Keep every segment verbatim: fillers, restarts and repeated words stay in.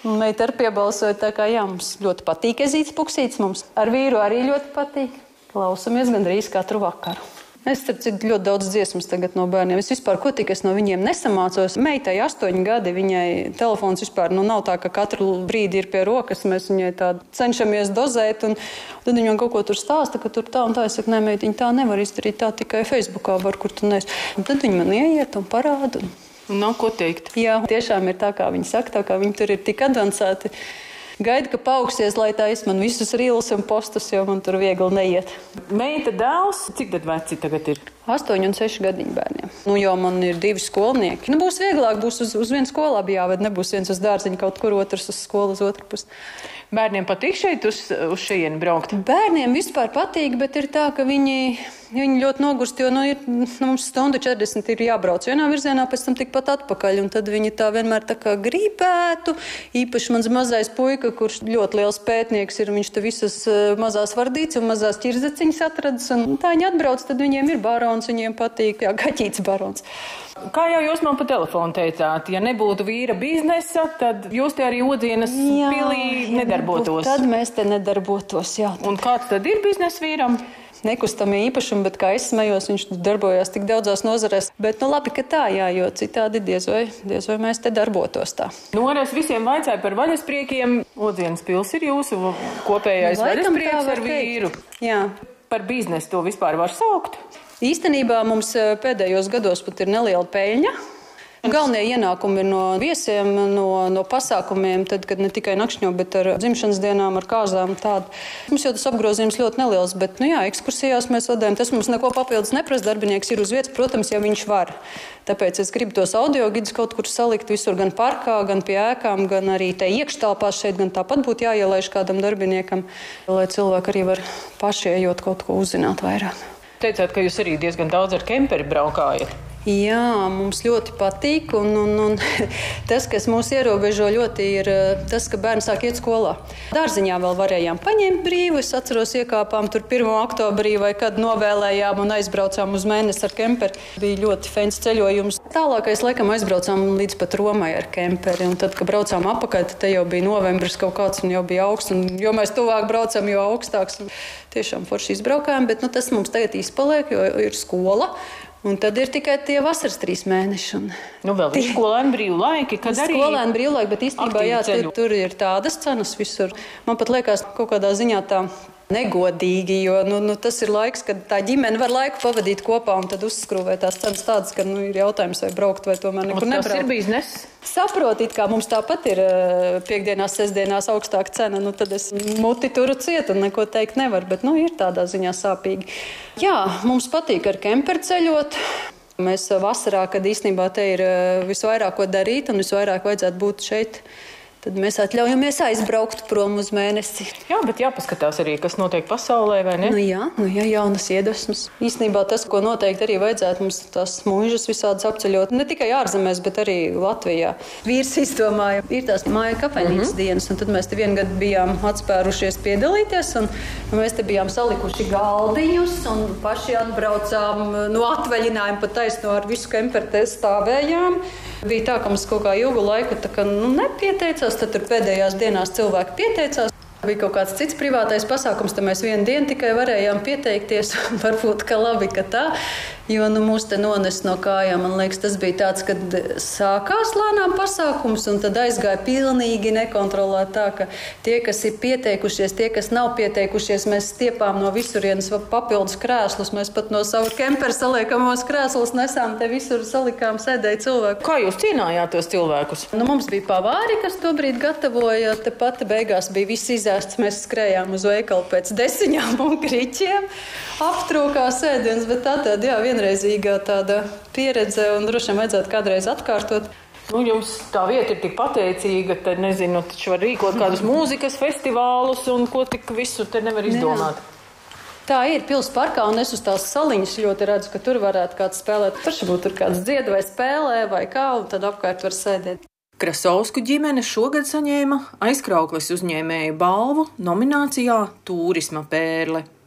Un meita arī piebalsoja, tā kā jā, mums ļoti patīk Ezīts Puksītis, mums ar vīru arī ļoti patīk. Klausamies gandrīz katru vakaru. Es starp citu ļoti daudz dziesmas tagad no bērniem. Es vispār ko tik es no viņiem nesamācos. Meitai astoņi gadi, viņai telefons vispār nu nav tā, ka katru brīdi ir pie rokas. Mēs viņai tā cenšamies dozēt un tad viņa kaut ko tur stāsta, ka tur tā un tā. Es saku, nē, meitiņa, tā nevar izdarīt, tā tikai Facebookā var, kur tu neesi. Un tad viņa man ieiet un parāda. Un nav ko teikt. Jā, tiešām ir tā, kā viņi saka, tā kā viņi tur ir tik advancēti. Gaida, ka paaugsies, lai tā es man visus rīlus un postus, jo man tur viegli neiet. Meita, dēls, cik tad veci tagad ir? Astoņi un seši gadiņu bērniem. Nu, jo man ir divi skolnieki. Nu, būs vieglāk, būs uz, uz vienu skolu abi jāved, nebūs viens uz dārziņu, kaut kur otrs uz skolu uz otru pusi. Bērniem patīk šeit uz, uz šejieni braukt? Bērniem vispār patīk, bet ir tā, ka viņi, viņi ļoti nogurst, jo nu, ir, nu, mums stundu četrdesmit ir jābrauc vienā virzienā, pēc tam tikpat atpakaļ, un tad viņi tā vienmēr tā kā gribētu. Īpaši mans mazais puika, kurš ļoti liels pētnieks ir, viņš te visas mazās vardītes un mazās ķirzeciņas atradis, un tā viņi atbrauc, tad viņiem ir barons, viņiem patīk, jā, gaķīts barons. Kā jau jūs man pa telefonu teicāt, ja nebūtu vīra biznesa, tad jūs te arī Odzienas jā, pilī nedarbotos. Tad mēs te nedarbotos, jā. Un kāds tad ir biznesa vīram? Nekustamie īpašumi, bet kā es smējos, viņš darbojās tik daudzās nozarēs. Bet nu labi, ka tā, jā, jo citādi diez vai, diez vai mēs te darbotos tā. Nu, arī es visiem vaicāju par vaļaspriekiem. Odzienas pils ir jūsu kopējais nu, vaļasprieks ar vīru. Jā. Par biznesu to vispār var saukt? Īstenībā mums pēdējos gados pat ir neliela peļņa. Galvenie ienākumi ir no viesiem, no, no pasākumiem, tad, kad ne tikai nakšņo, bet ar dzimšanas dienām, ar kāzām tādu. Mums jau tas apgrozījums ļoti neliels, bet, nu jā, ekskursijās mēs vadējam. Tas mums neko papildus neprasa, darbinieks ir uz vietas, protams, ja viņš var. Tāpēc es gribu tos audio gidus kaut kur salikt visur, gan parkā, gan pie ēkām, gan arī te iekštelpās šeit, gan tāpat būtu jāielaiž kādam darbiniekam, lai cilvēki arī var paši ejot kaut ko uzzināt vairāk. Teicāt, ka jūs arī diezgan daudz ar kemperi braukājat. Jā, mums ļoti patīk, un, un, un tas, kas mūs ierobežo ļoti, ir tas, ka bērni sāk iet skolā. Dārziņā vēl varējām paņemt brīvu, es atceros, iekāpām tur pirmo oktobrī vai kad novēlējām un aizbraucām uz mēnesi ar kemperi. Bija ļoti fens ceļojums. Tālākais laikam aizbraucām līdz pat Romai ar kemperi, un tad, kad braucām apakaļ, tad te jau bija novembris kaut kāds un jau bija augsts, un jo mēs tuvāk braucam, jo augstāks. Tiešām forši izbraukājām, bet nu, tas mums tagad izpaliek, jo ir skola. Un tad ir tikai tie vasaras trīs mēneši. Un nu, vēl ir skolēni brīvlaiki, kad arī skolēni brīvlaiki, bet īstenībā jā, tur ir tādas cenas visur. Man pat liekas kaut kādā ziņā tā negodīgi, jo nu, nu, tas ir laiks, kad tā ģimene var laiku pavadīt kopā un tad uzskrūvē tās cenas tādas, ka nu, ir jautājums, vai braukt vai tomēr nekur nebraukt. Tas ir biznes. Saprotīt, kā mums tāpat ir piekdienās, sestdienās augstāka cena, nu tad es muti turu ciet un neko teikt nevar, bet nu, ir tādā ziņā sāpīgi. Jā, mums patīk ar kemperi ceļot. Mēs vasarā, kad īstenībā te ir visvairāk ko darīt un visvairāk vajadzētu būt šeit, tad mēs atļaujamies aizbraukt prom uz mēnesi. Jā, bet jāpaskatās arī, kas notiek pasaulē, vai ne? Nu jā, nu jā, jaunas iedvesmas. Īstenībā tas, ko noteikti arī vajadzētu mums tās mūžas visādas apceļot, ne tikai ārzemēs, bet arī Latvijā. Vīrs izdomāja, ir tās māja kafejnīcas mm-hmm. dienas, un tad mēs te vienu gadu bijām atspērušies piedalīties, un mēs te bijām salikuši galdiņus, un paši atbraucām no atvaļinājuma pa taisno ar visu kemperi te stāvējām. Bija tā, ka mums kaut kā ilgu laiku tā kā, nu, nepieteicās, tad tur pēdējās dienās cilvēki pieteicās. Bija kaut kāds cits privātais pasākums, tad mēs vienu dienu tikai varējām pieteikties. Varbūt, ka labi, ka tā, jo nu, mūs te nones no kājām. Man liekas, tas bija tāds, kad sākās lēnām pasākums, un tad aizgāja pilnīgi nekontrolēt tā, ka tie, kas ir pieteikušies, tie, kas nav pieteikušies, mēs stiepām no visurienes papildus krēslus. Mēs pat no savu kemperu saliekamos krēslus nesām, te visur salikām, sēdēja cilvēku. Kā jūs cienājāt tos cilvēkus? Nu, mums bija pavāri, kas tobrīd gatavoja, te pati beigās bija viss izēsts. Mēs skrējām uz veikalu pēc desiņām un kriķiem. Aptrūkā sēdienas, bet tā tāda, jā, vienreizīgā tāda pieredze un droši vien vajadzētu kādreiz atkārtot. Nu, jums tā vieta ir tik pateicīga, tad nezinu, taču var rīkot kādus mūzikas festivālus un ko tik visu te nevar izdomāt. Jā. Tā ir pils parkā, un es uz tās saliņas ļoti redzu, ka tur varētu kāds spēlēt. Varbūt tur kāds dzied vai spēlē vai kā, un tad apkārt var sēdēt. Krasovsku ģimene šogad saņēma Aizkraukles uzņēmēju balvu nominācijā Tūrisma pērle.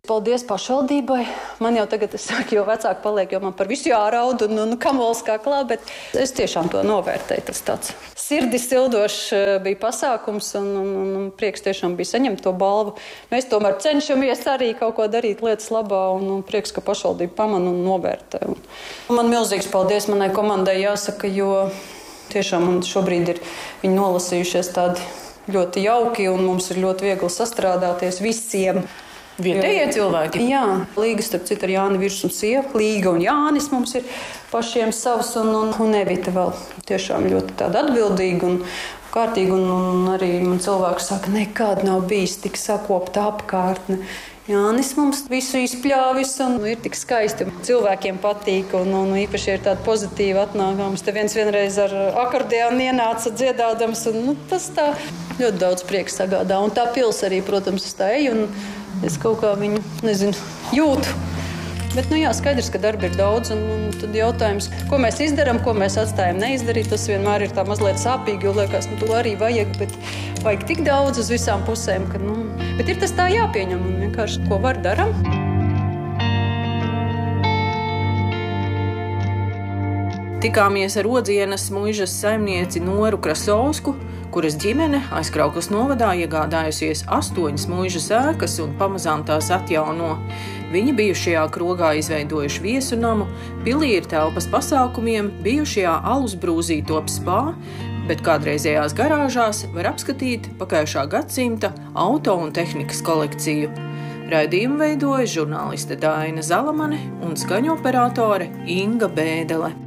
Paldies pašvaldībai. Man jau tagad, es saku, jo vecāki paliek, jo man par visu jāraud un, un kamols kā klā, bet es tiešām to novērtēju. Tas tāds sirdis sildošs bija pasākums un, un, un prieks tiešām bija saņemt to balvu. Mēs tomēr cenšamies arī kaut ko darīt lietas labā un, un prieks, ka pašvaldība pamana un novērtē. Un, un man milzīgs paldies manai komandai jāsaka, jo tiešām man šobrīd ir viņi nolasījušies tādi ļoti jauki un mums ir ļoti viegli sastrādāties visiem. Vietējie cilvēki? Jā, Līga, starp citu, ar Jāni Virs un sievu. Līga un Jānis mums ir pašiem savs, un, un, un Evita vēl tiešām ļoti tāda atbildīga un kārtīga. Un, un arī man cilvēki saka, nekad nav bijis tik sakopta apkārtne. Jānis mums visu izpļāvis un ir tik skaisti. Cilvēkiem patīk un, un īpaši ir tāda pozitīva atnākums. Te viens vienreiz ar akordeonu ienāca dziedādams un nu, tas tā ļoti daudz prieks sagādā. Un tā pils arī, protams, es tā eju un es kaut kā viņu, nezinu, jūtu. Bet, nu jā, skaidrs, ka darba ir daudz, un, un tad jautājums, ko mēs izdarām, ko mēs atstājam neizdarīt, tas vienmēr ir tā mazliet sāpīgi, jo liekas, nu, to arī vajag, bet vajag tik daudz uz visām pusēm, ka, nu, bet ir tas tā jāpieņem, un vienkārši, ko var daram. Tikāmies ar Odzienas muižas saimnieci Noru Krasovsku, kuras ģimene Aizkraukles novadā iegādājusies astoņas muižas ēkas un pamazām tās atjauno. Viņi bijušajā krogā izveidojuši viesu namu, pilī ir telpas pasākumiem, bijušajā alus brūzī top spā, bet kādreizējās garāžās var apskatīt pagājušā gadsimta auto un tehnikas kolekciju. Raidījumu veidoja žurnāliste Daina Zalamane un skaņoperatore Inga Bēdele.